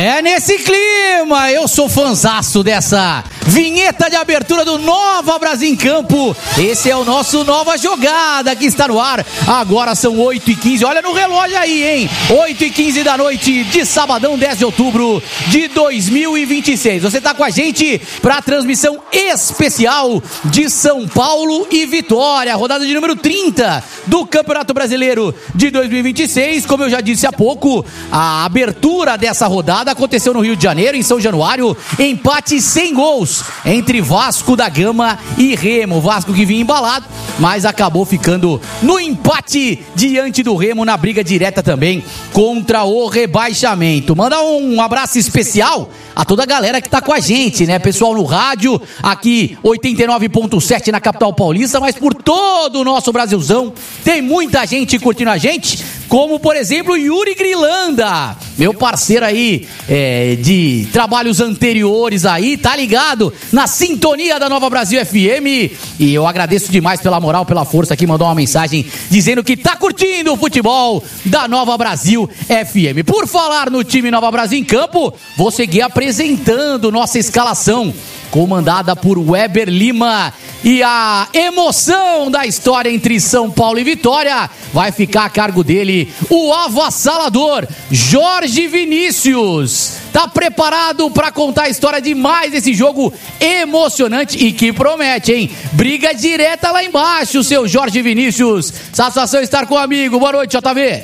É nesse clima, eu sou fanzaço dessa vinheta de abertura do Nova Brasil em Campo. Esse é o nosso Nova Jogada que está no ar. Agora são 8h15, olha no relógio aí, hein? 8h15 da noite de sabadão, 10 de outubro de 2026. Você está com a gente para a transmissão especial de São Paulo e Vitória, rodada de número 30 do Campeonato Brasileiro de 2026. Como eu já disse há pouco, a abertura dessa rodada aconteceu no Rio de Janeiro, em São Januário, empate sem gols entre Vasco da Gama e Remo. Vasco que vinha embalado, mas acabou ficando no empate diante do Remo, na briga direta também contra o rebaixamento. Manda um abraço especial a toda a galera que tá com a gente, né? Pessoal no rádio, aqui 89.7 na capital paulista, mas por todo o nosso Brasilzão, tem muita gente curtindo a gente, como por exemplo Yuri Grilanda, meu parceiro aí de trabalhos anteriores aí, tá ligado na sintonia da Nova Brasil FM, e eu agradeço demais pela moral, pela força aqui, mandou uma mensagem dizendo que tá curtindo o futebol da Nova Brasil FM. Por falar no time Nova Brasil em Campo, vou seguir apresentando nossa escalação, comandada por Weber Lima, e a emoção da história entre São Paulo e Vitória vai ficar a cargo dele, o avassalador Jorge Vinícius. Tá preparado para contar a história de mais esse jogo emocionante e que promete, hein? Briga direta lá embaixo, seu Jorge Vinícius. Satisfação estar com o amigo. Boa noite, JV.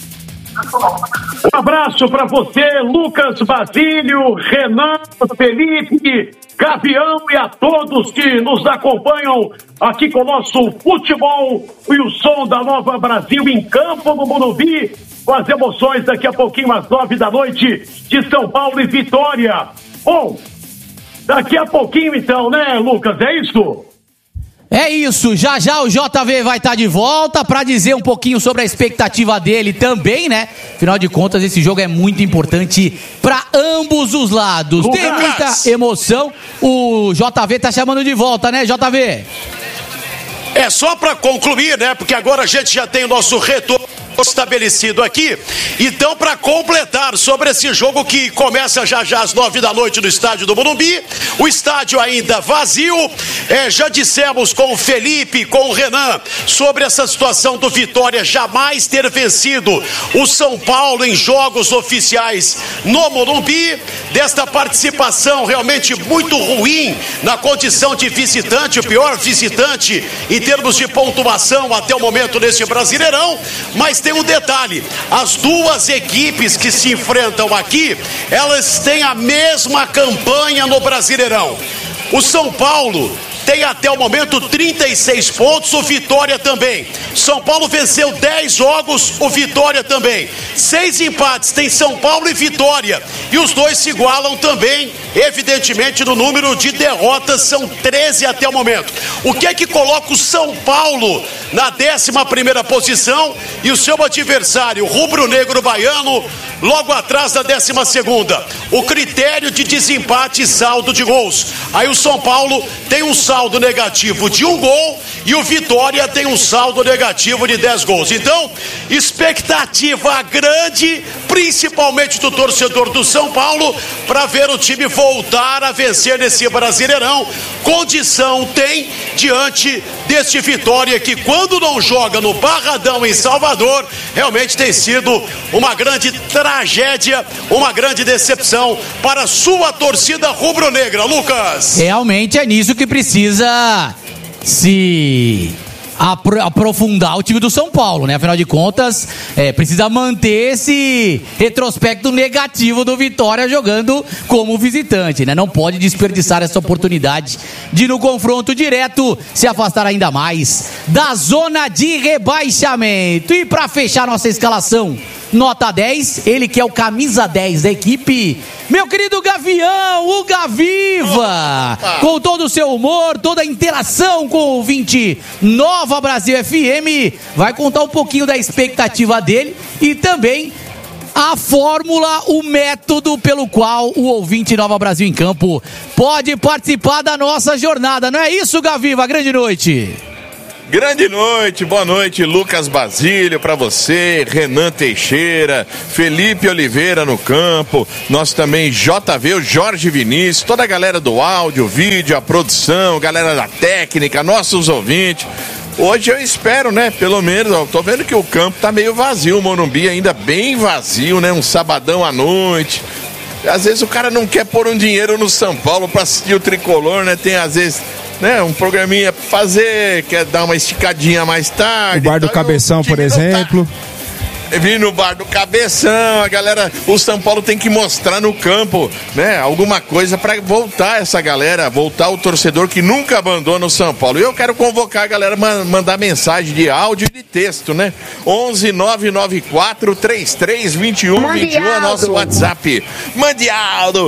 Um abraço para você, Lucas Basílio, Renan, Felipe, Gavião e a todos que nos acompanham aqui com o nosso futebol e o som da Nova Brasil em Campo no Morumbi, com as emoções daqui a pouquinho às 9 da noite de São Paulo e Vitória. Bom, daqui a pouquinho então, né, Lucas, é isso? É isso, já já o JV vai estar de volta para dizer um pouquinho sobre a expectativa dele também, né? Afinal de contas, esse jogo é muito importante para ambos os lados. Lucas. Tem muita emoção. O JV tá chamando de volta, né, JV? É só para concluir, né? Porque agora a gente já tem o nosso retorno estabelecido aqui. Então, para completar sobre esse jogo que começa já às 9 da noite no estádio do Morumbi, o estádio ainda vazio, já dissemos com o Felipe, com o Renan, sobre essa situação do Vitória jamais ter vencido o São Paulo em jogos oficiais no Morumbi, desta participação realmente muito ruim na condição de visitante, o pior visitante em termos de pontuação até o momento nesse Brasileirão. Mas tem um detalhe, as duas equipes que se enfrentam aqui, elas têm a mesma campanha no Brasileirão. O São Paulo tem até o momento 36 pontos, o Vitória também. São Paulo venceu 10 jogos, o Vitória também. 6 empates, tem São Paulo e Vitória. E os dois se igualam também, evidentemente, no número de derrotas, são 13 até o momento. O que é que coloca o São Paulo na 11ª posição e o seu adversário, o rubro-negro baiano, logo atrás da 12ª? O critério de desempate e saldo de gols. Aí o São Paulo tem um saldo negativo de 1 gol e o Vitória tem um saldo negativo de 10 gols. Então, expectativa grande, principalmente do torcedor do São Paulo, para ver o time voltar a vencer nesse Brasileirão. Condição tem diante deste Vitória que, quando não joga no Barradão em Salvador, realmente tem sido uma grande tragédia, uma grande decepção para a sua torcida rubro-negra. Lucas, realmente é nisso que precisa se aprofundar o time do São Paulo, né? Afinal de contas, precisa manter esse retrospecto negativo do Vitória jogando como visitante, né? Não pode desperdiçar essa oportunidade de, no confronto direto, se afastar ainda mais da zona de rebaixamento. E para fechar nossa escalação, nota 10, ele que é o camisa 10 da equipe, meu querido Gavião, o Gaviva, com todo o seu humor, toda a interação com o ouvinte Nova Brasil FM, vai contar um pouquinho da expectativa dele e também a fórmula, o método pelo qual o ouvinte Nova Brasil em Campo pode participar da nossa jornada. Não é isso, Gaviva? Grande noite. Grande noite, boa noite, Lucas Basílio pra você, Renan Teixeira, Felipe Oliveira no campo, nós também JV, o Jorge Vinícius, toda a galera do áudio, vídeo, a produção, galera da técnica, nossos ouvintes. Hoje eu espero, né, pelo menos, ó, tô vendo que o campo tá meio vazio, o Morumbi ainda bem vazio, né, um sabadão à noite. Às vezes o cara não quer pôr um dinheiro no São Paulo pra assistir o Tricolor, né, tem às vezes, né, um programinha pra fazer, quer dar uma esticadinha mais tarde. O Bar do Cabeção, por exemplo. Vim no Bar do Cabeção, a galera, o São Paulo tem que mostrar no campo, né, alguma coisa pra voltar essa galera, voltar o torcedor que nunca abandona o São Paulo. E eu quero convocar a galera a mandar mensagem de áudio e de texto, né? 11-994-33-21-21 é nosso WhatsApp. Mande Aldo,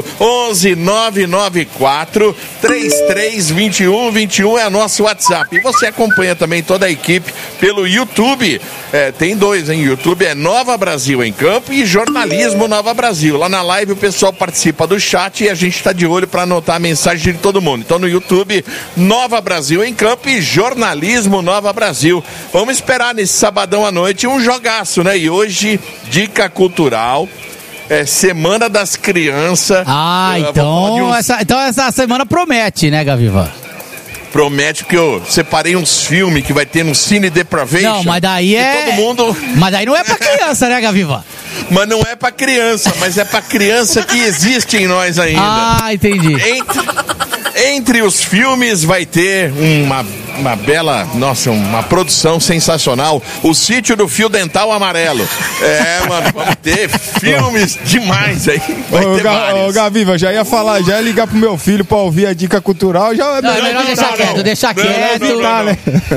11-994-33-21-21 é nosso WhatsApp. E você acompanha também toda a equipe pelo YouTube, tem dois, hein? YouTube é Nova Brasil em Campo e Jornalismo Nova Brasil. Lá na live o pessoal participa do chat e a gente está de olho para anotar a mensagem de todo mundo. Então no YouTube, Nova Brasil em Campo e Jornalismo Nova Brasil. Vamos esperar nesse sabadão à noite um jogaço, né? E hoje, dica cultural. Semana das Crianças. Então essa semana promete, né, Gaviva? Promete, que eu separei uns filmes que vai ter no Cine Depravation. Não, mas daí todo mundo... Mas daí não é pra criança, né, Gaviva? Mas não é pra criança, mas é pra criança que existe em nós ainda. Ah, entendi. Entre os filmes vai ter uma bela, nossa, uma produção sensacional, O Sítio do Fio Dental Amarelo. Mano, vamos ter filmes demais aí. Vai ter vários. Ô, Gaviva, já ia falar, já ia ligar pro meu filho pra ouvir a dica cultural, já... Não, é melhor deixar quieto, deixa quieto. Não.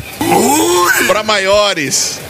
Pra maiores.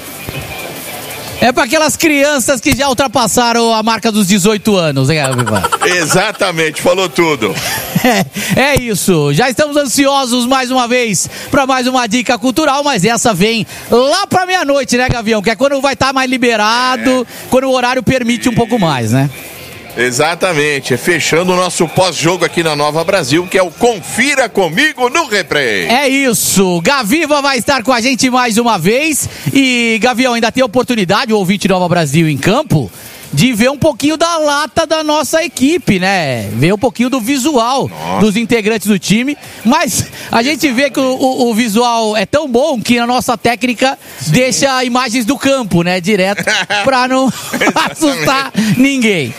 É pra aquelas crianças que já ultrapassaram a marca dos 18 anos, hein, Gaviva? Exatamente, falou tudo. É isso, já estamos ansiosos mais uma vez para mais uma dica cultural, mas essa vem lá pra meia-noite, né, Gavião? Que é quando vai estar mais liberado, quando o horário permite um pouco mais, né? Exatamente, fechando o nosso pós-jogo aqui na Nova Brasil, que é o Confira Comigo no Replay. É isso, Gaviva vai estar com a gente mais uma vez e, Gavião, ainda tem oportunidade, o ouvinte Nova Brasil em Campo, de ver um pouquinho da lata da nossa equipe, né? Ver um pouquinho do visual dos integrantes do time. Mas a gente vê que o visual é tão bom que a nossa técnica deixa imagens do campo, né? Direto, pra não assustar ninguém.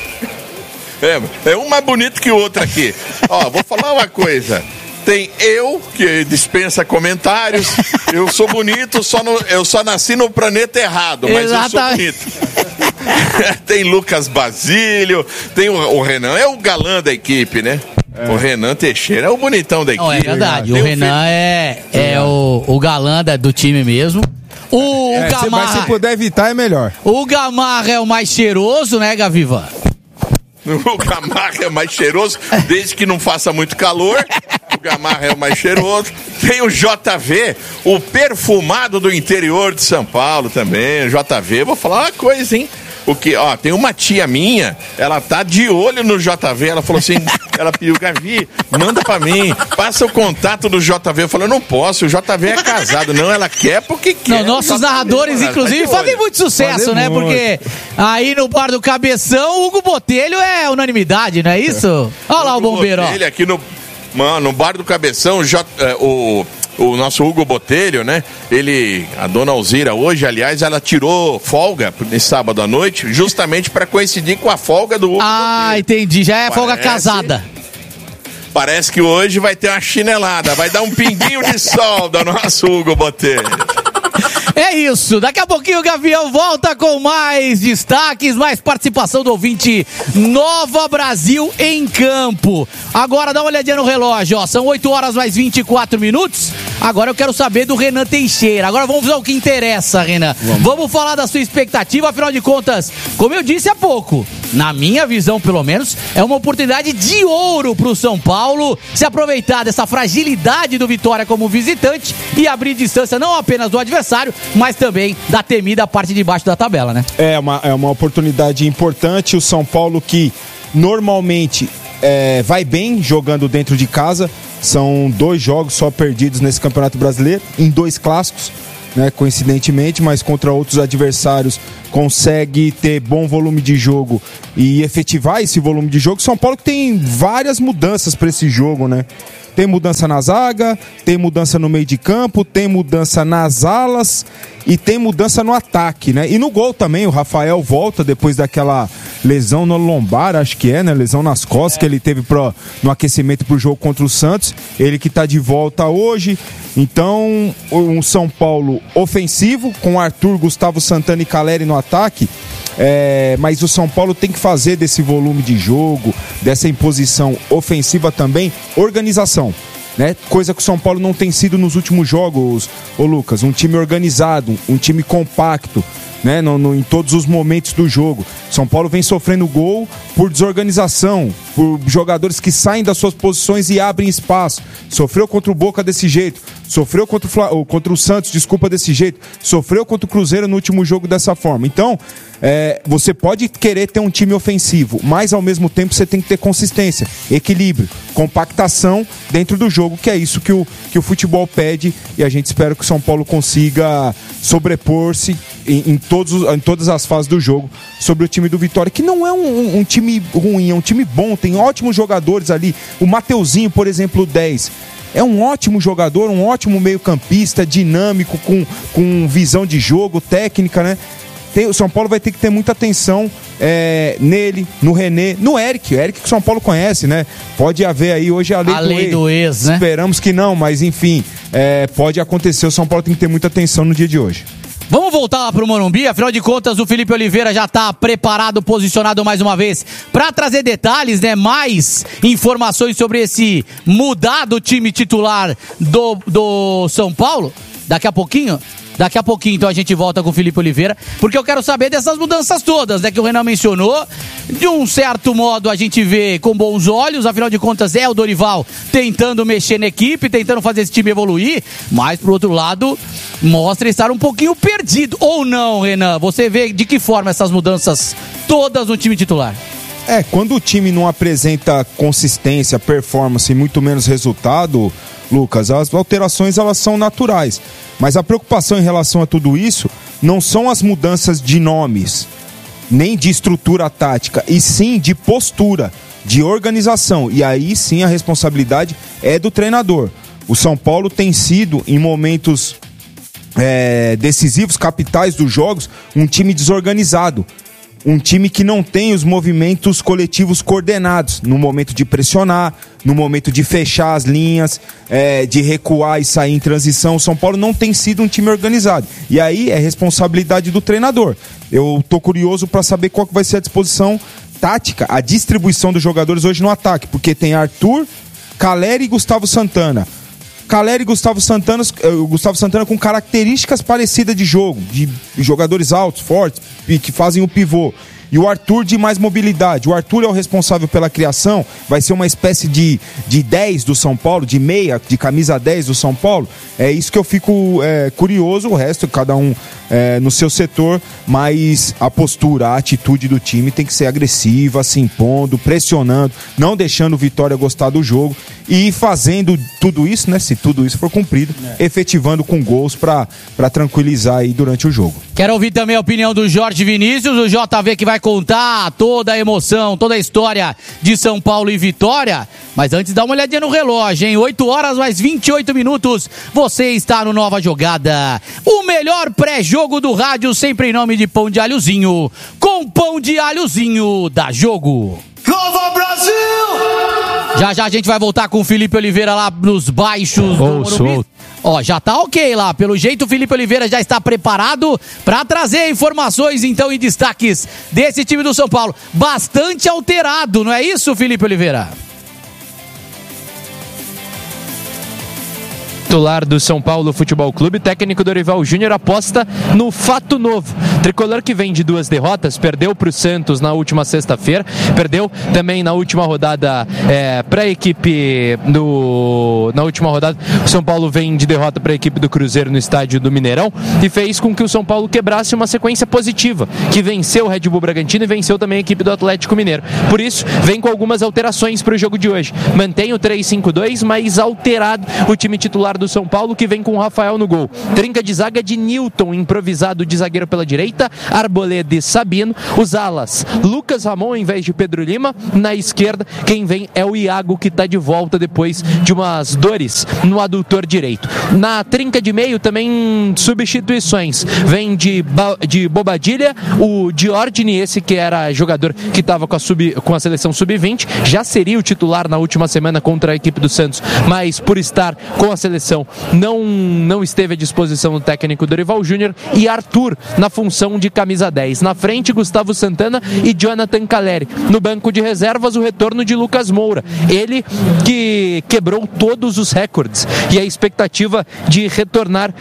É um mais bonito que o outro aqui. Ó, vou falar uma coisa. Tem eu, que dispensa comentários. Eu sou bonito, eu só nasci no planeta errado, mas exatamente. Eu sou bonito. Tem Lucas Basílio, tem o Renan, é o galã da equipe, né? O Renan Teixeira é o bonitão da equipe. Não, é verdade, o Renan é o galã do time mesmo. O Gamarra, mas se puder evitar é melhor. O Gamarra é o mais cheiroso, né, Gaviva? O Gamarra é mais cheiroso, desde que não faça muito calor. O Gamarra é o mais cheiroso. Tem o JV, o perfumado do interior de São Paulo também. O JV, vou falar uma coisa, hein? Tem uma tia minha, ela tá de olho no JV, ela falou assim, ela pediu, Gavi, manda pra mim, passa o contato do JV. Eu falei, não posso, o JV é casado. Não, ela quer porque quer. Não, nossos narradores, inclusive, fazem muito sucesso, né? Muito. Porque aí no Bar do Cabeção, o Hugo Botelho é unanimidade, não é isso? Olha lá o bombeiro, ó. Ele aqui no Bar do Cabeção, o nosso Hugo Botelho, né? A dona Alzira hoje, aliás, ela tirou folga nesse sábado à noite, justamente para coincidir com a folga do Hugo Botelho. Entendi, já é folga casada. Parece que hoje vai ter uma chinelada, vai dar um pinguinho de sol do nosso Hugo Botelho. É isso, daqui a pouquinho o Gavião volta com mais destaques, mais participação do ouvinte Nova Brasil em Campo. Agora dá uma olhadinha no relógio, ó, são 8 horas mais 24 minutos. Agora eu quero saber do Renan Teixeira. Agora vamos ao que interessa, Renan. Vamos falar da sua expectativa, afinal de contas, como eu disse há pouco, na minha visão pelo menos, é uma oportunidade de ouro pro São Paulo se aproveitar dessa fragilidade do Vitória como visitante e abrir distância não apenas do adversário, mas também da temida parte de baixo da tabela, né? É uma oportunidade importante. O São Paulo que normalmente vai bem jogando dentro de casa, São 2 jogos só perdidos nesse Campeonato Brasileiro, em 2 clássicos, né, coincidentemente, mas contra outros adversários consegue ter bom volume de jogo e efetivar esse volume de jogo. São Paulo que tem várias mudanças para esse jogo, né? Tem mudança na zaga, tem mudança no meio de campo, tem mudança nas alas e tem mudança no ataque, né? E no gol também, o Rafael volta depois daquela lesão no lombar, acho que né? Lesão nas costas que ele teve no aquecimento pro jogo contra o Santos. Ele que tá de volta hoje. Então, um São Paulo ofensivo, com Arthur, Gustavo Santana e Caleri no ataque. Mas o São Paulo tem que fazer desse volume de jogo, dessa imposição ofensiva também, organização, né? Coisa que o São Paulo não tem sido nos últimos jogos, ô Lucas. Um time organizado, um time compacto, né? Em todos os momentos do jogo. São Paulo vem sofrendo gol por desorganização, por jogadores que saem das suas posições e abrem espaço. Sofreu contra o Boca desse jeito, sofreu contra o Santos, desse jeito, sofreu contra o Cruzeiro no último jogo dessa forma. Então, você pode querer ter um time ofensivo, mas ao mesmo tempo você tem que ter consistência, equilíbrio, compactação dentro do jogo, que é isso que o futebol pede, e a gente espera que o São Paulo consiga sobrepor-se em todas as fases do jogo sobre o time do Vitória, que não é um time ruim, é um time bom, tem ótimos jogadores ali. O Mateuzinho, por exemplo, 10, é um ótimo jogador, um ótimo meio-campista, dinâmico, com visão de jogo, técnica, né? O São Paulo vai ter que ter muita atenção nele, no René, no Eric que o São Paulo conhece, né? Pode haver aí hoje a lei do ex, né? Esperamos que não, mas enfim, pode acontecer. O São Paulo tem que ter muita atenção no dia de hoje. Vamos voltar lá pro Morumbi, afinal de contas o Felipe Oliveira já tá preparado, posicionado mais uma vez para trazer detalhes, né? Mais informações sobre esse mudado time titular do São Paulo. Daqui a pouquinho, então, a gente volta com o Felipe Oliveira, porque eu quero saber dessas mudanças todas, né, que o Renan mencionou. De um certo modo, a gente vê com bons olhos, afinal de contas, o Dorival tentando mexer na equipe, tentando fazer esse time evoluir, mas, por outro lado, mostra estar um pouquinho perdido. Ou não, Renan? Você vê de que forma essas mudanças todas no time titular? Quando o time não apresenta consistência, performance e muito menos resultado, Lucas, as alterações elas são naturais. Mas a preocupação em relação a tudo isso não são as mudanças de nomes, nem de estrutura tática, e sim de postura, de organização. E aí sim a responsabilidade é do treinador. O São Paulo tem sido, em momentos decisivos, capitais dos jogos, um time desorganizado. Um time que não tem os movimentos coletivos coordenados no momento de pressionar, no momento de fechar as linhas, de recuar e sair em transição. O São Paulo não tem sido um time organizado. E aí é responsabilidade do treinador. Eu tô curioso para saber qual que vai ser a disposição tática, a distribuição dos jogadores hoje no ataque, porque tem Arthur, Caleri e Gustavo Santana. Caleri e Gustavo Santana com características parecidas de jogo, de jogadores altos, fortes, que fazem o pivô. E o Arthur de mais mobilidade. O Arthur é o responsável pela criação, vai ser uma espécie de 10 do São Paulo, de meia, de camisa 10 do São Paulo. É isso que eu fico curioso, o resto, cada um no seu setor, mas a postura, a atitude do time tem que ser agressiva, se impondo, pressionando, não deixando o Vitória gostar do jogo e fazendo tudo isso, né? Se tudo isso for cumprido, efetivando com gols para tranquilizar aí durante o jogo. Quero ouvir também a opinião do Jorge Vinícius, o JV, que vai contar toda a emoção, toda a história de São Paulo e Vitória. Mas antes, dá uma olhadinha no relógio, hein? 8 horas mais 28 minutos. Você está no Nova Jogada. O melhor pré-jogo do rádio, sempre em nome de Pão de Alhozinho. Com Pão de Alhozinho, dá jogo. Nova Brasil! Já a gente vai voltar com o Felipe Oliveira lá nos baixos do Morumbi. Já tá ok lá. Pelo jeito, o Felipe Oliveira já está preparado para trazer informações, então, e destaques desse time do São Paulo. Bastante alterado, não é isso, Felipe Oliveira? Titular do São Paulo Futebol Clube, técnico Dorival Júnior aposta no fato novo. Tricolor que vem de 2 derrotas, perdeu para o Santos na última sexta-feira, perdeu também na última rodada para a equipe na última rodada, o São Paulo vem de derrota para a equipe do Cruzeiro no estádio do Mineirão e fez com que o São Paulo quebrasse uma sequência positiva, que venceu o Red Bull Bragantino e venceu também a equipe do Atlético Mineiro. Por isso, vem com algumas alterações para o jogo de hoje. Mantém o 3-5-2, mas alterado o time titular do São Paulo, que vem com o Rafael no gol. Trinca de zaga de Nilton, improvisado de zagueiro pela direita, Arboleda e Sabino. Os alas, Lucas Ramon em vez de Pedro Lima. Na esquerda, quem vem é o Iago, que está de volta depois de umas dores no adutor direito. Na trinca de meio, também substituições. Vem de Bobadilha, o Diordini, esse que era jogador que estava com a seleção sub-20, já seria o titular na última semana contra a equipe do Santos, mas por estar com a seleção não esteve à disposição do técnico Dorival Júnior. E Arthur na função de camisa 10. Na frente, Gustavo Santana e Jonathan Caleri. No banco de reservas, o retorno de Lucas Moura, ele que quebrou todos os recordes, e a expectativa de retornar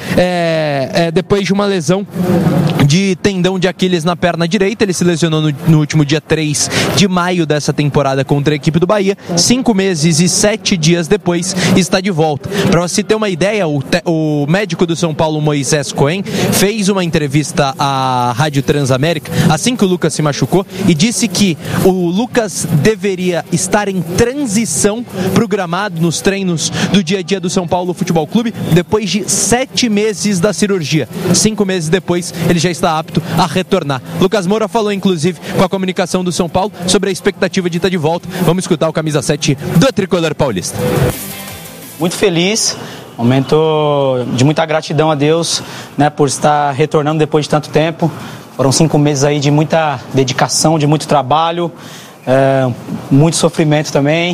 depois de uma lesão de tendão de Aquiles na perna direita. Ele se lesionou no último dia 3 de maio dessa temporada contra a equipe do Bahia. 5 meses e 7 dias depois está de volta. Para você ter uma ideia, o médico do São Paulo, Moisés Cohen, fez uma entrevista à Rádio Transamérica assim que o Lucas se machucou e disse que o Lucas deveria estar em transição para o gramado nos treinos do dia a dia do São Paulo Futebol Clube depois de 7 meses da cirurgia. 5 meses depois ele já está apto a retornar. Lucas Moura falou inclusive com a comunicação do São Paulo sobre a expectativa de estar de volta. Vamos escutar o camisa 7 do Tricolor paulista. Muito feliz, momento de muita gratidão a Deus, né, por estar retornando depois de tanto tempo. Foram 5 meses aí de muita dedicação, de muito trabalho, muito sofrimento também,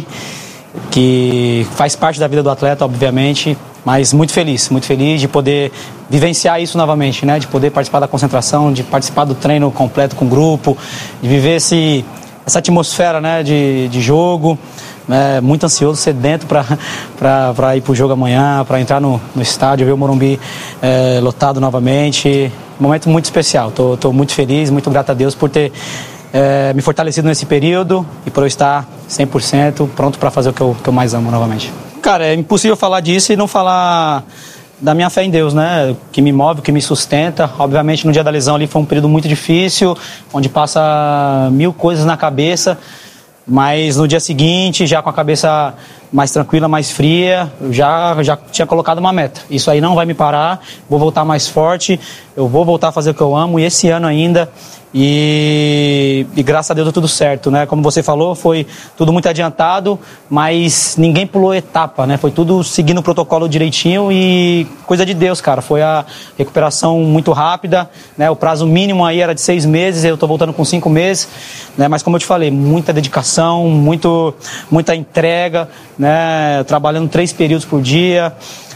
que faz parte da vida do atleta, obviamente, mas muito feliz de poder vivenciar isso novamente, né? De poder participar da concentração, de participar do treino completo com o grupo, de viver essa atmosfera, né, de jogo. Muito ansioso, sedento para ir para o jogo amanhã, para entrar no estádio, ver o Morumbi lotado novamente. Um momento muito especial. Tô muito feliz, muito grato a Deus por ter me fortalecido nesse período e por eu estar 100% pronto para fazer o que eu mais amo novamente. Cara, é impossível falar disso e não falar da minha fé em Deus, né? Que me move, que me sustenta. Obviamente, no dia da lesão ali foi um período muito difícil, onde passa 1000 coisas na cabeça, mas no dia seguinte, já com a cabeça mais tranquila, mais fria, eu já tinha colocado uma meta. Isso aí não vai me parar, vou voltar mais forte, eu vou voltar a fazer o que eu amo, e esse ano ainda, e graças a Deus deu tudo certo, né? Como você falou, foi tudo muito adiantado, mas ninguém pulou etapa, né? Foi tudo seguindo o protocolo direitinho e coisa de Deus, cara. Foi a recuperação muito rápida, né? O prazo mínimo aí era de 6 meses, eu tô voltando com 5 meses, né? Mas como eu te falei, muita dedicação, muita entrega, né? Trabalhando 3 períodos por dia,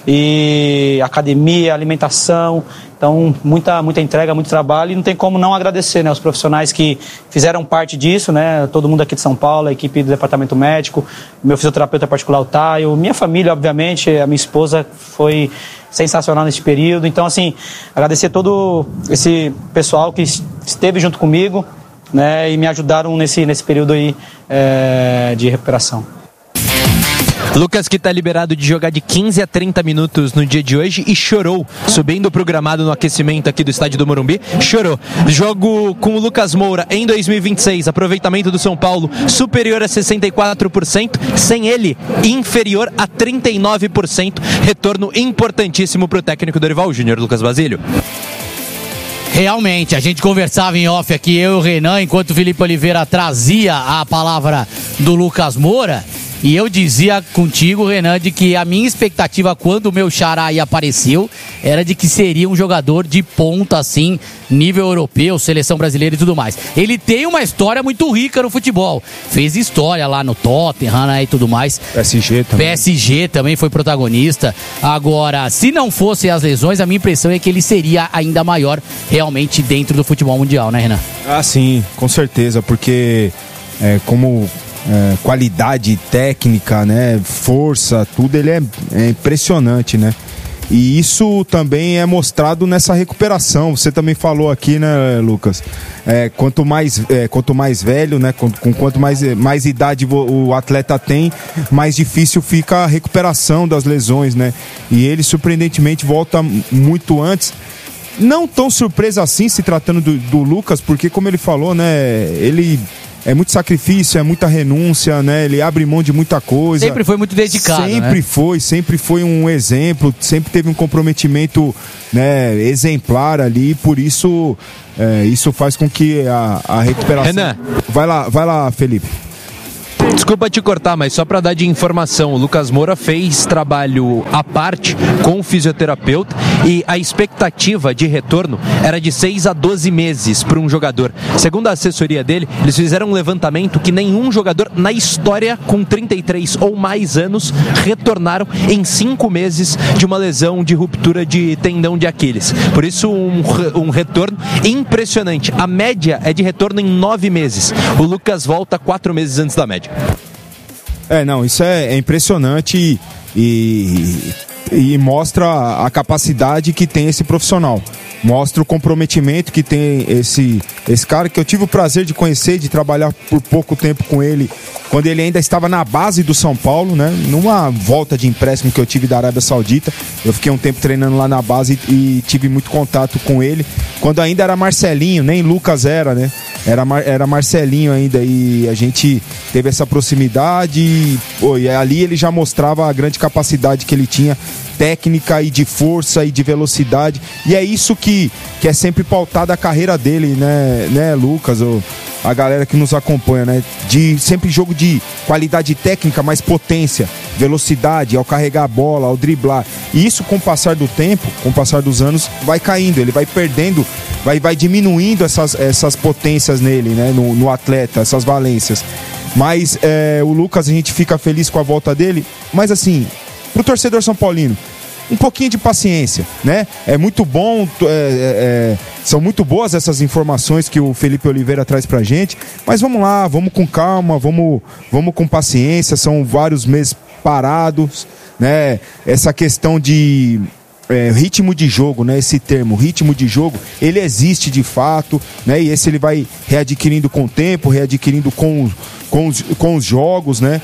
e academia, alimentação, então muita entrega, muito trabalho, e não tem como não agradecer, né, os profissionais que fizeram parte disso, né, todo mundo aqui de São Paulo, a equipe do departamento médico, meu fisioterapeuta particular, o Taio, minha família, obviamente, a minha esposa foi sensacional nesse período. Então, assim, agradecer todo esse pessoal que esteve junto comigo, né, e me ajudaram nesse período aí de recuperação. Lucas, que está liberado de jogar de 15 a 30 minutos no dia de hoje, e chorou, subindo pro gramado no aquecimento aqui do estádio do Morumbi, chorou. Jogo com o Lucas Moura em 2026, aproveitamento do São Paulo superior a 64%, sem ele inferior a 39%, retorno importantíssimo pro técnico Dorival Júnior. Lucas Basílio. Realmente, a gente conversava em off aqui, eu e o Renan, enquanto o Felipe Oliveira trazia a palavra do Lucas Moura. E eu dizia contigo, Renan, de que a minha expectativa quando o meu xará aí apareceu era de que seria um jogador de ponta, assim, nível europeu, seleção brasileira e tudo mais. Ele tem uma história muito rica no futebol. Fez história lá no Tottenham, né, e tudo mais. PSG também foi protagonista. Agora, se não fossem as lesões, a minha impressão é que ele seria ainda maior realmente dentro do futebol mundial, né, Renan? Ah, sim, com certeza, porque qualidade técnica, né, força, tudo, ele é impressionante, né? E isso também é mostrado nessa recuperação. Você também falou aqui, né, Lucas? Quanto mais velho, né, quanto mais idade o atleta tem, mais difícil fica a recuperação das lesões, né? E ele, surpreendentemente, volta muito antes. Não tão surpresa assim, se tratando do Lucas, porque, como ele falou, né, ele... É muito sacrifício, é muita renúncia, né? Ele abre mão de muita coisa. Sempre foi muito dedicado, sempre foi um exemplo, sempre teve um comprometimento, né, exemplar ali, por isso isso faz com que a recuperação... Renan. Vai lá, Felipe. Desculpa te cortar, mas só para dar de informação, o Lucas Moura fez trabalho à parte com o fisioterapeuta e a expectativa de retorno era de 6 a 12 meses para um jogador. Segundo a assessoria dele, eles fizeram um levantamento que nenhum jogador na história com 33 ou mais anos retornaram em 5 meses de uma lesão de ruptura de tendão de Aquiles. Por isso, um retorno impressionante. A média é de retorno em 9 meses. O Lucas volta 4 meses antes da média. Não, isso é impressionante e mostra a capacidade que tem esse profissional. Mostra o comprometimento que tem esse cara, que eu tive o prazer de conhecer, de trabalhar por pouco tempo com ele, quando ele ainda estava na base do São Paulo, né? Numa volta de empréstimo que eu tive da Arábia Saudita. Eu fiquei um tempo treinando lá na base e tive muito contato com ele, quando ainda era Marcelinho, nem Lucas era, né? Era Marcelinho ainda, e a gente teve essa proximidade e ali ele já mostrava a grande capacidade que ele tinha, técnica e de força e de velocidade, e é isso que é sempre pautada a carreira dele, né, Lucas, a galera que nos acompanha, né, de sempre jogo de qualidade técnica, mas potência, velocidade, ao carregar a bola, ao driblar, e isso com o passar do tempo, com o passar dos anos, vai caindo, ele vai perdendo, vai diminuindo essas potências nele, né, no atleta, essas valências, mas o Lucas, a gente fica feliz com a volta dele, mas assim, pro torcedor são paulino, um pouquinho de paciência, né? É muito bom, são muito boas essas informações que o Felipe Oliveira traz pra gente, mas vamos lá, vamos com calma, vamos com paciência, são vários meses parados, né? Essa questão de ritmo de jogo, né? Esse termo, ritmo de jogo, ele existe de fato, né? E esse ele vai readquirindo com o tempo, readquirindo com os jogos, né?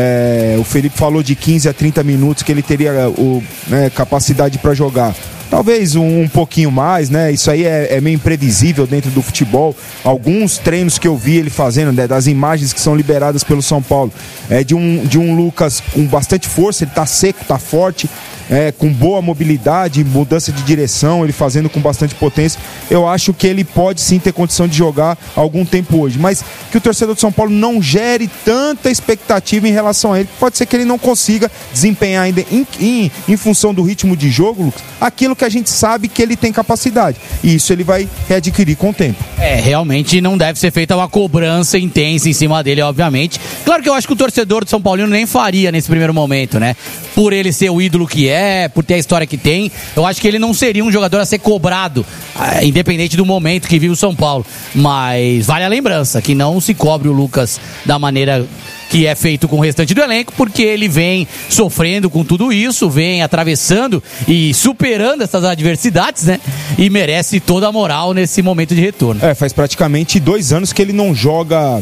O Felipe falou de 15 a 30 minutos que ele teria capacidade para jogar. Talvez um pouquinho mais, né? Isso aí é meio imprevisível dentro do futebol. Alguns treinos que eu vi ele fazendo, né, das imagens que são liberadas pelo São Paulo, de um Lucas com bastante força, ele tá seco, tá forte, com boa mobilidade, mudança de direção, ele fazendo com bastante potência. Eu acho que ele pode sim ter condição de jogar algum tempo hoje, mas que o torcedor de São Paulo não gere tanta expectativa em relação a ele. Pode ser que ele não consiga desempenhar ainda em função do ritmo de jogo, Lucas, aquilo que a gente sabe que ele tem capacidade, e isso ele vai readquirir com o tempo. Realmente não deve ser feita uma cobrança intensa em cima dele, obviamente. Claro que eu acho que o torcedor de São Paulino nem faria nesse primeiro momento, né? Por ele ser o ídolo que por ter a história que tem, eu acho que ele não seria um jogador a ser cobrado, independente do momento que vive o São Paulo. Mas vale a lembrança que não se cobre o Lucas da maneira que é feito com o restante do elenco, porque ele vem sofrendo com tudo isso, vem atravessando e superando essas adversidades, né? E merece toda a moral nesse momento de retorno. Faz praticamente 2 anos que ele não joga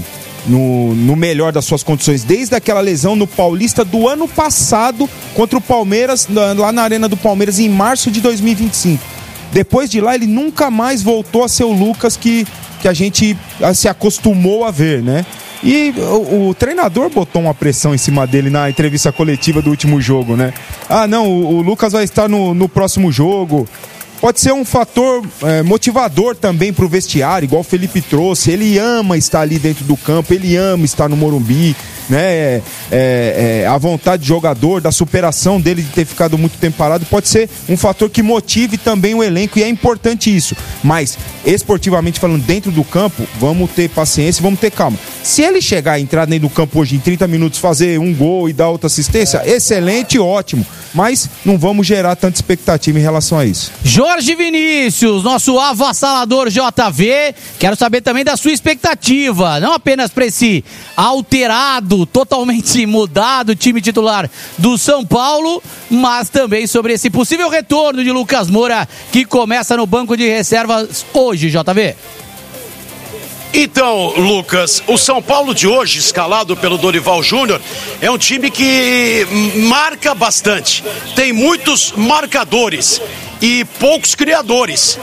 no melhor das suas condições, desde aquela lesão no Paulista do ano passado contra o Palmeiras, lá na Arena do Palmeiras, em março de 2025. Depois de lá, ele nunca mais voltou a ser o Lucas que a gente se acostumou a ver, né? E o treinador botou uma pressão em cima dele na entrevista coletiva do último jogo, né? O Lucas vai estar no próximo jogo. Pode ser um fator motivador também para o vestiário, igual o Felipe trouxe. Ele ama estar ali dentro do campo, ele ama estar no Morumbi, né? A vontade de jogador, da superação dele de ter ficado muito tempo parado, pode ser um fator que motive também o elenco, e é importante isso. Mas, esportivamente falando, dentro do campo, vamos ter paciência, vamos ter calma. Se ele chegar a entrar dentro do campo hoje em 30 minutos, fazer um gol e dar outra assistência, excelente, ótimo. Mas não vamos gerar tanta expectativa em relação a isso. Jorge Vinícius, nosso avassalador JV, quero saber também da sua expectativa, não apenas para esse alterado, totalmente pode mudar do time titular do São Paulo, mas também sobre esse possível retorno de Lucas Moura, que começa no banco de reservas hoje, JV. Então, Lucas, o São Paulo de hoje, escalado pelo Dorival Júnior, é um time que marca bastante. Tem muitos marcadores e poucos criadores.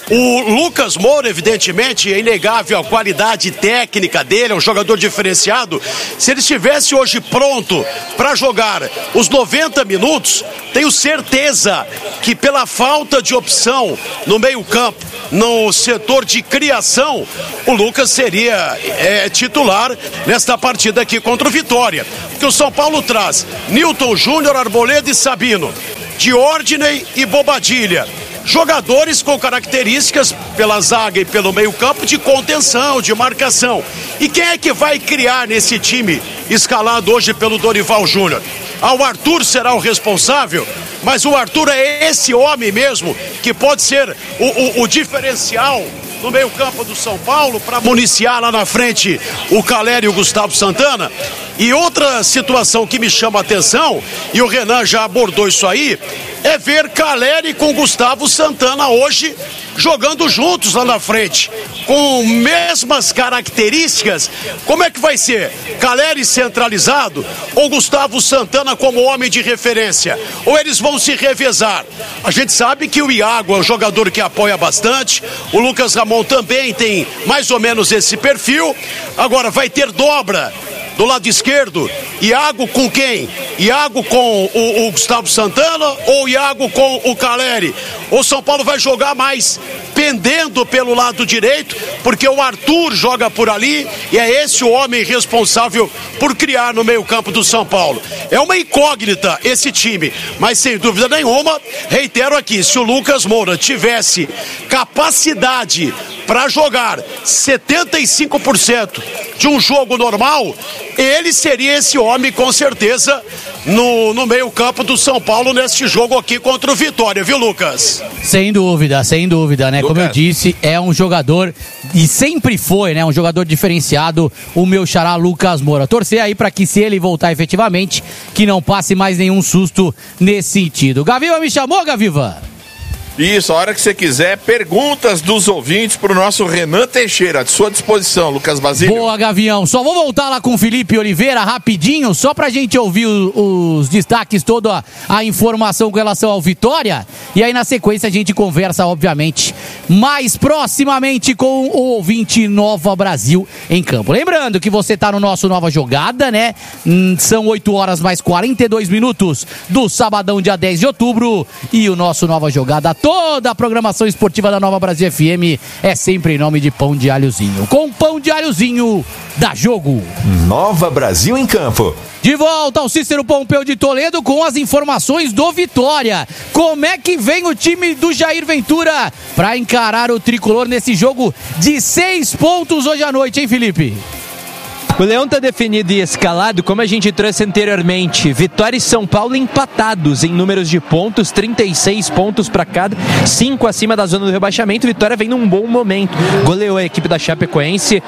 O Lucas Moura, evidentemente, é inegável a qualidade técnica dele, é um jogador diferenciado. Se ele estivesse hoje pronto para jogar os 90 minutos, tenho certeza que pela falta de opção no meio-campo, no setor de criação, o Lucas seria titular nesta partida aqui contra o Vitória. Porque o São Paulo traz Nilton Júnior, Arboleda e Sabino, Diordiney e Bobadilha. Jogadores com características pela zaga e pelo meio-campo de contenção, de marcação. E quem é que vai criar nesse time escalado hoje pelo Dorival Júnior? O Arthur será o responsável, mas o Arthur é esse homem mesmo que pode ser o diferencial no meio-campo do São Paulo para municiar lá na frente o Caleri e o Gustavo Santana. E outra situação que me chama a atenção, e o Renan já abordou isso aí, é ver Caleri com Gustavo Santana hoje jogando juntos lá na frente, com mesmas características. Como é que vai ser? Caleri centralizado ou Gustavo Santana como homem de referência? Ou eles vão se revezar? A gente sabe que o Iago é um jogador que apoia bastante, o Lucas Ramon também tem mais ou menos esse perfil. Agora vai ter dobra do lado esquerdo, Iago com quem? Iago com o Gustavo Santana ou Iago com o Caleri? O São Paulo vai jogar mais pendendo pelo lado direito, porque o Arthur joga por ali e é esse o homem responsável por criar no meio-campo do São Paulo. É uma incógnita esse time, mas sem dúvida nenhuma, reitero aqui, se o Lucas Moura tivesse capacidade para jogar 75% de um jogo normal, ele seria esse homem com certeza no meio-campo do São Paulo neste jogo aqui contra o Vitória, viu, Lucas? Sem dúvida, né? Lucas. Como eu disse, é um jogador, e sempre foi, né? Um jogador diferenciado, o meu xará Lucas Moura. Torcer aí para que, se ele voltar efetivamente, que não passe mais nenhum susto nesse sentido. Gaviva me chamou, Gaviva? Isso, a hora que você quiser, perguntas dos ouvintes pro nosso Renan Teixeira, à sua disposição, Lucas Basílio. Boa, Gavião. Só vou voltar lá com o Felipe Oliveira rapidinho, só pra gente ouvir os destaques, toda a informação com relação ao Vitória. E aí, na sequência, a gente conversa, obviamente, mais proximamente com o ouvinte Nova Brasil em campo. Lembrando que você tá no nosso Nova Jogada, né? São 8 horas mais 42 minutos do sabadão, dia 10 de outubro. E o nosso Nova Jogada, toda a programação esportiva da Nova Brasil FM é sempre em nome de Pão de Alhozinho. Com Pão de Alhozinho, dá jogo. Nova Brasil em campo. De volta ao Cícero Pompeu de Toledo com as informações do Vitória. Como é que vem o time do Jair Ventura para encarar o tricolor nesse jogo de 6 pontos hoje à noite, hein, Felipe? O Leão está definido e escalado, como a gente trouxe anteriormente. Vitória e São Paulo empatados em números de pontos, 36 pontos para cada, 5 acima da zona do rebaixamento. Vitória vem num bom momento. Goleou a equipe da Chapecoense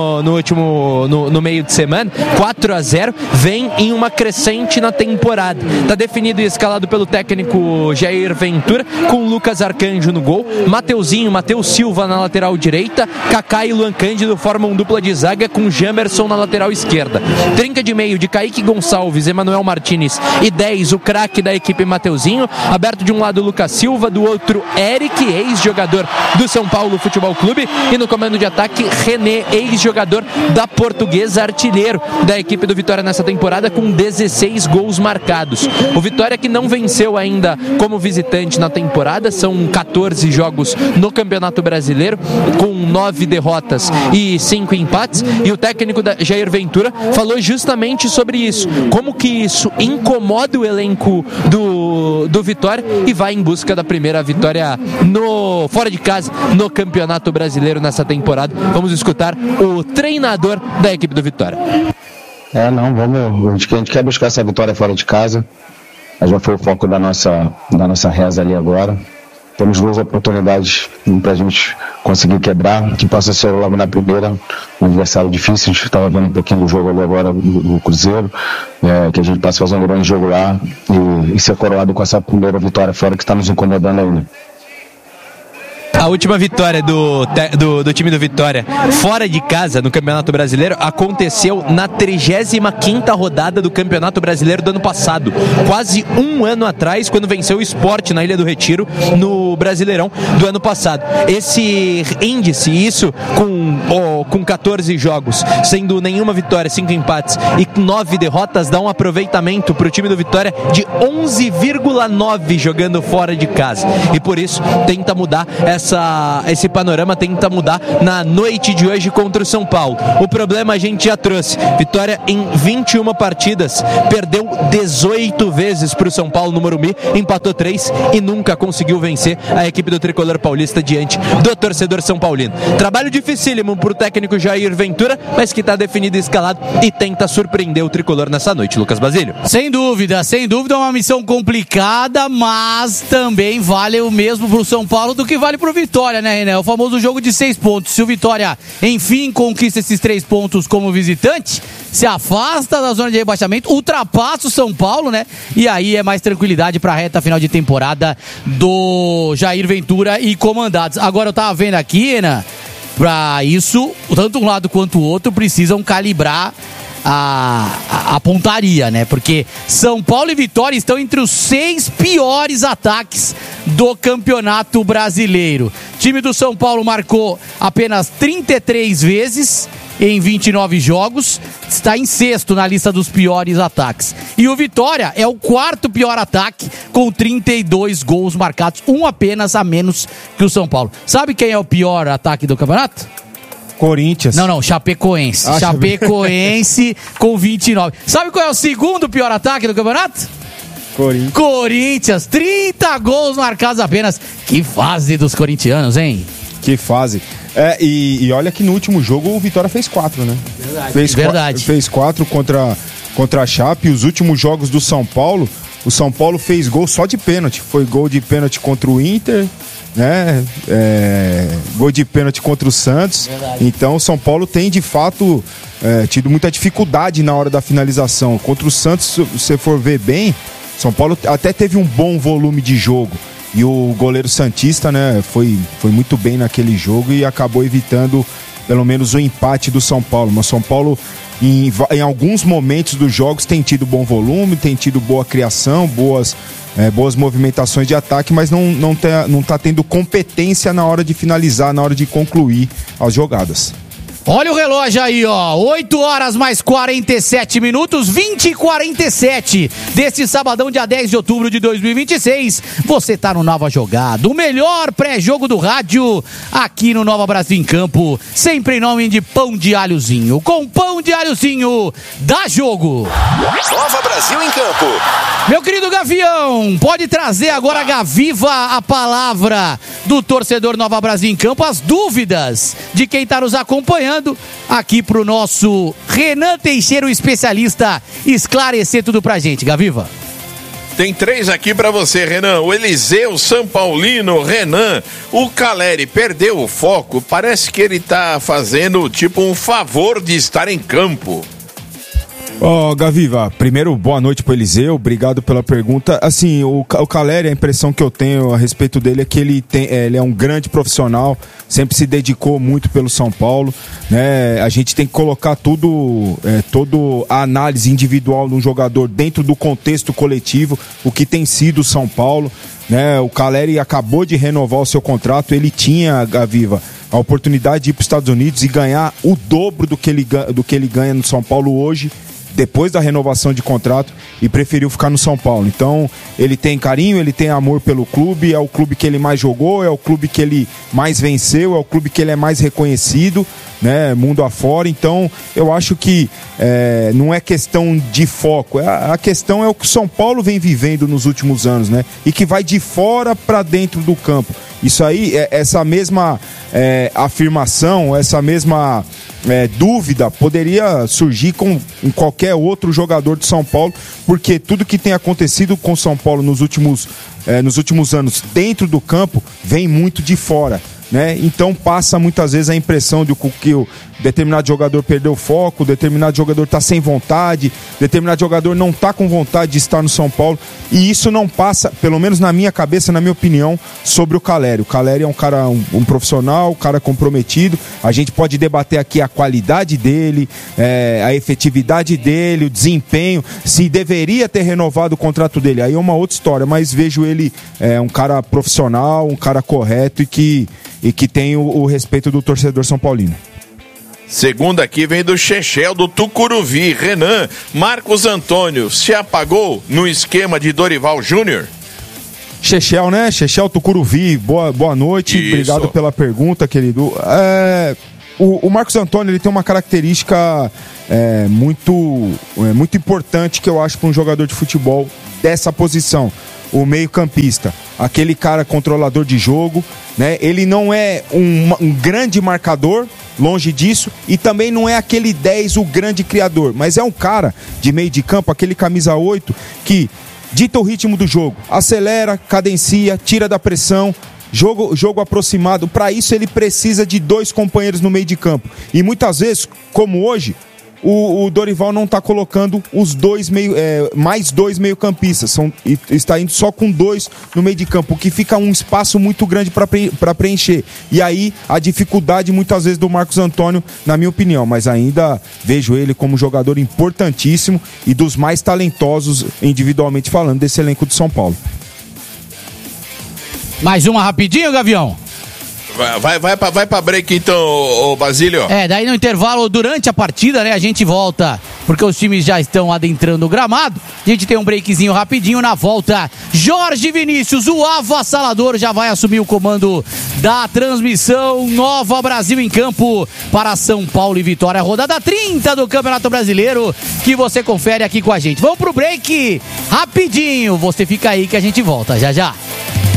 no meio de semana, 4-0. Vem em uma crescente na temporada. Está definido e escalado pelo técnico Jair Ventura, com Lucas Arcanjo no gol, Mateuzinho, Matheus Silva na lateral direita, Kaká e Luan Cândido formam dupla de zaga com Jamerson na lateral esquerda. Trinca de meio de Kaique Gonçalves, Emanuel Martínez e 10, o craque da equipe Mateuzinho. Aberto de um lado Lucas Silva, do outro Eric, ex-jogador do São Paulo Futebol Clube. E no comando de ataque, René, ex-jogador da Portuguesa, artilheiro da equipe do Vitória nessa temporada, com 16 gols marcados. O Vitória, que não venceu ainda como visitante na temporada, são 14 jogos no Campeonato Brasileiro, com 9 derrotas e 5 empates. E o técnico Jair Ventura falou justamente sobre isso, como que isso incomoda o elenco do Vitória, e vai em busca da primeira vitória fora de casa no Campeonato Brasileiro nessa temporada. Vamos escutar o treinador da equipe do Vitória. A gente quer buscar essa vitória fora de casa. Já foi o foco da nossa reza ali agora. temos 2 oportunidades para a gente conseguir quebrar, que possa ser logo na primeira, um adversário difícil. A gente estava vendo um pouquinho do jogo ali agora do Cruzeiro, que a gente possa fazer um grande jogo lá e ser coroado com essa primeira vitória fora que está nos incomodando ainda. A última vitória do time do Vitória fora de casa no Campeonato Brasileiro aconteceu na 35ª rodada do Campeonato Brasileiro do ano passado, quase um ano atrás, quando venceu o Sport na Ilha do Retiro no Brasileirão do ano passado. Esse índice, isso com 14 jogos, sendo nenhuma vitória, 5 empates e 9 derrotas, dá um aproveitamento para o time do Vitória de 11,9 jogando fora de casa, e por isso tenta mudar esse panorama, tenta mudar na noite de hoje contra o São Paulo. O problema a gente já trouxe. Vitória em 21 partidas, perdeu 18 vezes para o São Paulo no Morumbi, empatou 3 e nunca conseguiu vencer a equipe do Tricolor Paulista diante do torcedor São Paulino. Trabalho dificílimo para o técnico Jair Ventura, mas que está definido e escalado e tenta surpreender o Tricolor nessa noite. Lucas Basílio. Sem dúvida, é uma missão complicada, mas também vale o mesmo pro São Paulo do que vale pro Vitória, né, René? O famoso jogo de 6 pontos. Se o Vitória, enfim, conquista esses 3 pontos como visitante, se afasta da zona de rebaixamento, ultrapassa o São Paulo, né? E aí é mais tranquilidade pra reta final de temporada do Jair Ventura e comandados. Agora eu tava vendo aqui, né? Pra isso, tanto um lado quanto o outro precisam calibrar a pontaria, né? Porque São Paulo e Vitória estão entre os 6 piores ataques do Campeonato Brasileiro. O time do São Paulo marcou apenas 33 vezes em 29 jogos, está em 6º na lista dos piores ataques. E o Vitória é o 4º pior ataque, com 32 gols marcados, um apenas a menos que o São Paulo. Sabe quem é o pior ataque do campeonato? Corinthians. Não, Chapecoense. Chapecoense com 29. Sabe qual é o 2º pior ataque do campeonato? Corinthians, 30 gols marcados apenas. Que fase dos corintianos, hein? Que fase. E olha que no último jogo o Vitória fez 4, né? Verdade. Fez 4 contra a Chape. Os últimos jogos do São Paulo, o São Paulo fez gol só de pênalti. Foi gol de pênalti contra o Inter, né? Gol de pênalti contra o Santos. Verdade. Então o São Paulo tem de fato tido muita dificuldade na hora da finalização. Contra o Santos, se você for ver bem, São Paulo até teve um bom volume de jogo. E o goleiro santista, né, foi muito bem naquele jogo e acabou evitando pelo menos o empate do São Paulo. Mas São Paulo, em alguns momentos dos jogos, tem tido bom volume, tem tido boa criação, boas movimentações de ataque, mas não tá tendo competência na hora de finalizar, na hora de concluir as jogadas. Olha o relógio aí, ó, 8 horas mais 47 minutos, 20h47 desse sabadão, dia 10 de outubro de 2026. Você tá no Nova Jogada, o melhor pré-jogo do rádio aqui no Nova Brasil em Campo, sempre em nome de Pão de Alhozinho. Com Pão de Alhozinho, dá jogo. Nova Brasil em Campo. Meu querido Gavião, pode trazer agora, Gaviva, a palavra do torcedor Nova Brasil em Campo, as dúvidas de quem tá nos acompanhando aqui pro nosso Renan Teixeira, o especialista, esclarecer tudo pra gente. Gaviva. Tem 3 aqui pra você, Renan. O Eliseu São Paulino. Renan, o Caleri perdeu o foco. Parece que ele tá fazendo tipo um favor de estar em campo. Gaviva, primeiro, boa noite pro Eliseu, obrigado pela pergunta. Assim, o Caleri, a impressão que eu tenho a respeito dele é que ele é um grande profissional, sempre se dedicou muito pelo São Paulo, né? A gente tem que colocar toda a análise individual de um jogador dentro do contexto coletivo, o que tem sido o São Paulo, né? O Caleri acabou de renovar o seu contrato, ele tinha, Gaviva, a oportunidade de ir para os Estados Unidos e ganhar o dobro do que ele ganha no São Paulo hoje, depois da renovação de contrato, e preferiu ficar no São Paulo. Então, ele tem carinho, ele tem amor pelo clube, é o clube que ele mais jogou, é o clube que ele mais venceu, é o clube que ele é mais reconhecido, né, mundo afora. Então, eu acho que não é questão de foco, a questão é o que o São Paulo vem vivendo nos últimos anos, né, e que vai de fora para dentro do campo. Isso aí, essa mesma afirmação, essa mesma dúvida poderia surgir com qualquer outro jogador de São Paulo, porque tudo que tem acontecido com São Paulo nos últimos anos dentro do campo vem muito de fora, né? Então passa muitas vezes a impressão de que o determinado jogador perdeu o foco, determinado jogador está sem vontade, determinado jogador não está com vontade de estar no São Paulo, e isso não passa, pelo menos na minha cabeça, na minha opinião, sobre o Caleri. O Caleri é um cara, um profissional, um cara comprometido. A gente pode debater aqui a qualidade dele, a efetividade dele, o desempenho, se deveria ter renovado o contrato dele, aí é uma outra história, mas vejo ele um cara profissional, um cara correto e que tem o respeito do torcedor são paulino. Segunda aqui vem do Chechel, do Tucuruvi. Renan, Marcos Antônio se apagou no esquema de Dorival Júnior? Chechel, né? Chechel, Tucuruvi, boa noite. Isso. Obrigado pela pergunta, querido. O Marcos Antônio, ele tem uma característica muito importante que eu acho para um jogador de futebol dessa posição. O meio-campista, aquele cara controlador de jogo, né? Ele não é um grande marcador, longe disso, e também não é aquele 10, o grande criador, mas é um cara de meio de campo, aquele camisa 8, que dita o ritmo do jogo, acelera, cadencia, tira da pressão, jogo aproximado. Para isso ele precisa de 2 companheiros no meio de campo, e muitas vezes, como hoje, o Dorival não está colocando mais 2 meio-campistas, está indo só com 2 no meio de campo, o que fica um espaço muito grande para preencher. E aí a dificuldade muitas vezes do Marcos Antônio, na minha opinião, mas ainda vejo ele como jogador importantíssimo e dos mais talentosos individualmente falando desse elenco de São Paulo. Mais uma rapidinho, Gavião. Vai pra break então, ô Basílio. Daí no intervalo, durante a partida, né, a gente volta, porque os times já estão adentrando o gramado. A gente tem um breakzinho rapidinho. Na volta, Jorge Vinícius, o avassalador, já vai assumir o comando da transmissão. Nova Brasil em campo para São Paulo e Vitória, rodada 30 do Campeonato Brasileiro, que você confere aqui com a gente. Vamos pro break rapidinho, você fica aí que a gente volta já já.